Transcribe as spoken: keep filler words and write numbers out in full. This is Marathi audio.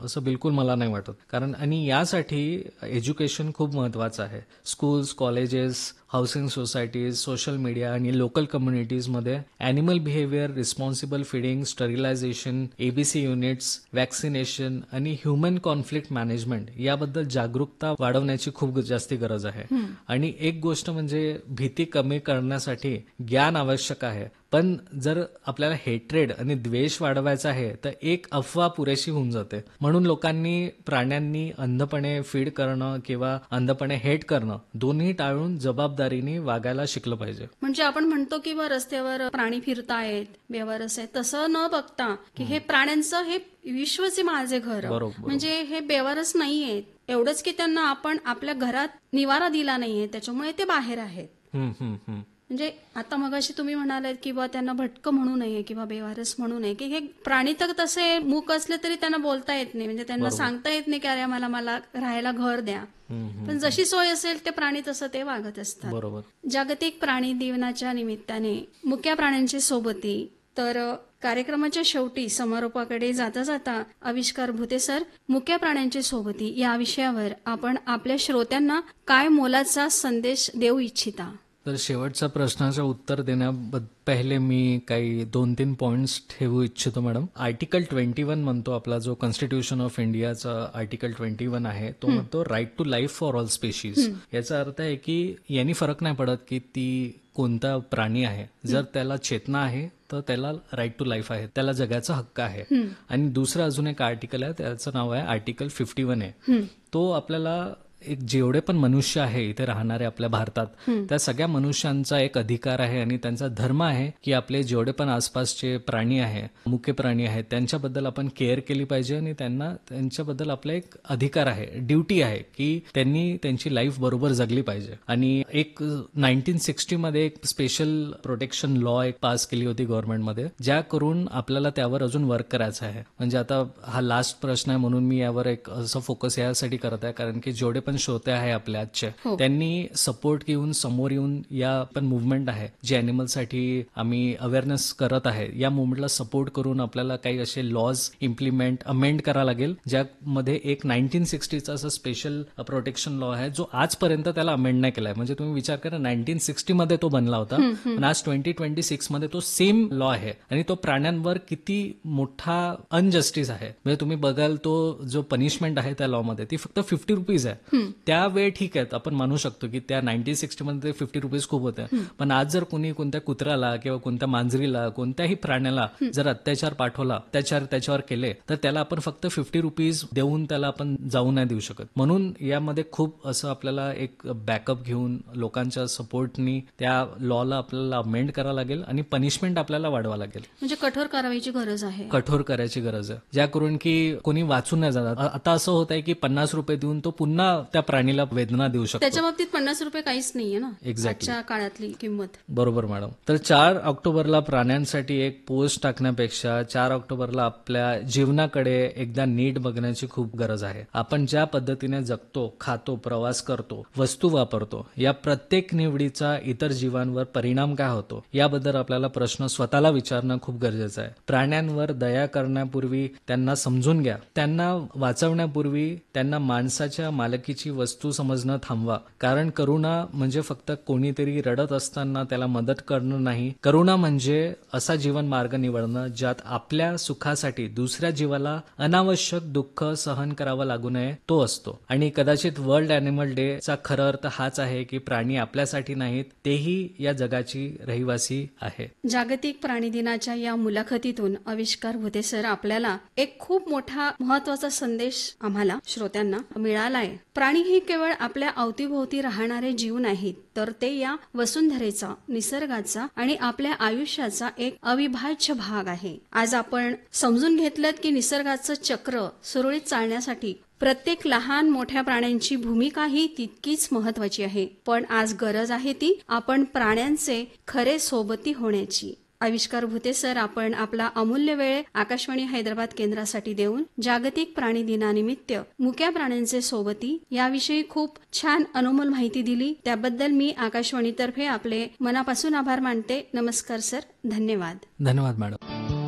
असं बिलकुल मला नाही वाटत. कारण आणि यासाठी एज्युकेशन खूप महत्वाचं आहे. Schools, colleges, housing societies, social media आणि local कम्युनिटीजमध्ये animal behaviour, responsible feeding, स्टरिलायझेशन, ABC units, vaccination आणि ह्युमन कॉन्फ्लिक्ट मॅनेजमेंट याबद्दल जागरूकता वाढवण्याची खूप जास्ती गरज आहे. आणि एक गोष्ट म्हणजे भीती कमी करण्यासाठी ज्ञान आवश्यक आहे. पण जर आपल्याला हेट्रेड आणि द्वेष वाढवायचा आहे तर एक अफवा पुरेशी होऊन जाते. म्हणून लोकांनी प्राण्यांनी अंधपणे फीड करणं किंवा अंधपणे हेट करणं दोन्ही टाळून जबाबदारीने वागायला शिकलं पाहिजे. म्हणजे आपण म्हणतो की बा रस्त्यावर प्राणी फिरतायत, बेवारस आहे, तसं न बघता की हे प्राण्यांचं हे विश्वचे माझे घर, म्हणजे हे बेवारस नाहीयेत. एवढंच की त्यांना आपण आपल्या घरात निवारा दिला नाहीये, त्याच्यामुळे ते बाहेर आहेत. हम्म हम्म हम्म म्हणजे आता मगाशी तुम्ही म्हणालात की बा त्यांना भटकं म्हणू नये किंवा बेवारस म्हणू नये, की हे प्राणी तर तसे मूक असले तरी त्यांना बोलता येत नाही, म्हणजे त्यांना सांगता येत नाही की अरे मला मला राहायला घर द्या. पण जशी सोय असेल ते प्राणी तसं ते वागत असतात. बरोबर. जागतिक प्राणी दिनाच्या निमित्ताने मुक्या प्राण्यांची सोबती. तर कार्यक्रमाच्या शेवटी समारोपाकडे जाता जाता आविष्कार भुते सर, मुक्या प्राण्यांची सोबती या विषयावर आपण आपल्या श्रोत्यांना काय मोलाचा संदेश देऊ इच्छिता? तर शेवटच्या प्रश्नाचं उत्तर देण्या पहिले मी काही दोन तीन पॉइंट्स ठेवू इच्छितो मॅडम. आर्टिकल ट्वेंटी वन म्हणतो आपला जो कॉन्स्टिट्यूशन ऑफ इंडियाचा आर्टिकल ट्वेंटी वन आहे तो म्हणतो right to life for all species. याचा अर्थ आहे की यांनी फरक नाही पडत की ती कोणता प्राणी आहे, जर त्याला चेतना आहे तर त्याला राईट टू लाईफ आहे, त्याला जगाचा हक्क आहे. आणि दुसरं अजून एक आर्टिकल आहे त्याचं नाव आहे आर्टिकल फिफ्टी वन आहे. तो आपल्याला एक जेवढे पण मनुष्य आहे इथे राहणारे आपल्या भारतात त्या सगळ्या मनुष्यांचा एक अधिकार आहे आणि त्यांचा धर्म आहे की आपले जेवढे पण आसपासचे प्राणी आहे, मुख्य प्राणी आहेत, त्यांच्याबद्दल आपण केअर केली पाहिजे आणि त्यांना त्यांच्याबद्दल आपला एक अधिकार आहे, ड्युटी आहे की त्यांनी त्यांची लाईफ बरोबर जगली पाहिजे. आणि एक नाईन्टीन सिक्स्टी मध्ये एक स्पेशल प्रोटेक्शन लॉ एक पास केली होती गव्हर्नमेंटमध्ये, ज्या करून आपल्याला त्यावर अजून वर्क करायचं आहे. म्हणजे आता हा लास्ट प्रश्न आहे म्हणून मी यावर एक असं फोकस यासाठी करत आहे कारण की जेवढे श्रोते आहे आपल्या आजचे त्यांनी सपोर्ट घेऊन समोर येऊन या पण मुवमेंट आहे जे अॅनिमलसाठी आम्ही अवेअरनेस करत आहे, या मुवमेंटला सपोर्ट करून आपल्याला काही असे लॉज इम्प्लिमेंट अमेंड करावं लागेल, ज्यामध्ये एक नाईन्टीन सिक्स्टीचा असं स्पेशल प्रोटेक्शन लॉ आहे जो आजपर्यंत त्याला अमेंड नाही केलाय. म्हणजे तुम्ही विचार करा नाईन्टीन सिक्स्टी मध्ये तो बनला होता पण आज ट्वेंटी ट्वेंटी सिक्स मध्ये तो सेम लॉ आहे आणि तो प्राण्यांवर किती मोठा अनजस्टिस आहे. म्हणजे तुम्ही बघाल तो जो पनिशमेंट आहे त्या लॉ मध्ये ती फक्त फिफ्टी रुपीज आहे. त्यावेळी ठीक आहे, आपण मानू शकतो की त्या नाईन्टीन सिक्स्टी मध्ये फिफ्टी रुपीज खूप होत्या, पण आज जर कोणी कोणत्या कुत्र्याला किंवा कोणत्या मांजरीला कोणत्याही प्राण्याला जर अत्याचार पाठवला, अत्याचार त्याच्यावर केले तर त्याला आपण फक्त फिफ्टी रुपीज देऊन त्याला आपण जाऊ नाही देऊ शकत. म्हणून यामध्ये खूप असं आपल्याला एक बॅकअप घेऊन लोकांच्या सपोर्टनी त्या लॉला आपल्याला अमेंड करावं लागेल आणि पनिशमेंट आपल्याला वाढवा लागेल. म्हणजे कठोर करायची गरज आहे, कठोर करायची गरज आहे, ज्या करून की कोणी वाचून नाही जाणार. आता असं होत आहे की पन्नास रुपये देऊन तो पुन्हा त्या प्राणीला वेदना देऊ शकतो. त्याच्या बाबतीत पन्नास रुपये काहीच नाहीये ना एक्झॅक्टली काळातली किंमत. बरोबर मॅडम. तर चार ऑक्टोबरला प्राण्यांसाठी एक पोस्ट टाकण्यापेक्षा चार ऑक्टोबरला आपल्या जीवनाकडे एकदा नीट बघण्याची खूप गरज आहे. आपण ज्या पद्धतीने जगतो, खातो, प्रवास करतो, वस्तू वापरतो, या प्रत्येक निवडीचा इतर जीवांवर परिणाम काय होतो याबद्दल आपल्याला प्रश्न स्वतःला विचारणं खूप गरजेचं आहे. प्राण्यांवर दया करण्यापूर्वी त्यांना समजून घ्या, त्यांना वाचवण्यापूर्वी त्यांना माणसाच्या मालकीची वस्तू समजणं थांबवा. कारण करुणा म्हणजे फक्त कोणीतरी रडत असताना त्याला मदत करणं नाही. करुणा म्हणजे असा जीवन मार्ग निवडणं ज्यात आपल्या सुखासाठी दुसऱ्या जीवाला अनावश्यक दुःख सहन करावं लागू नये तो असतो. आणि कदाचित वर्ल्ड अॅनिमल डे चा खरा अर्थ हाच आहे की प्राणी आपल्यासाठी नाहीत, तेही या जगाची रहिवासी आहे. जागतिक प्राणी दिनाच्या या मुलाखतीतून आविष्कार भुते सर आपल्याला एक खूप मोठा महत्वाचा संदेश आम्हाला श्रोत्यांना मिळालाय. प्राणी ही केवळ आपल्या अवतीभोवती राहणारे जीव नाहीत, तर ते या वसुंधरेचा, निसर्गाचा आणि आपल्या आयुष्याचा एक अविभाज्य भाग आहे. आज आपण समजून घेतलं की निसर्गाचं चक्र सुरळीत चालण्यासाठी प्रत्येक लहान मोठ्या प्राण्यांची भूमिका ही तितकीच महत्वाची आहे. पण आज गरज आहे ती आपण प्राण्यांचे खरे सोबती होण्याची. आविष्कार भुते सर, आपण आपला अमूल्य वेळ आकाशवाणी हैदराबाद केंद्रासाठी देऊन जागतिक प्राणी दिनानिमित्त मुक्या प्राण्यांचे सोबती याविषयी खूप छान अनमोल माहिती दिली. त्याबद्दल मी आकाशवाणीतर्फे आपले मनापासून आभार मानते. नमस्कार सर, धन्यवाद. धन्यवाद मॅडम.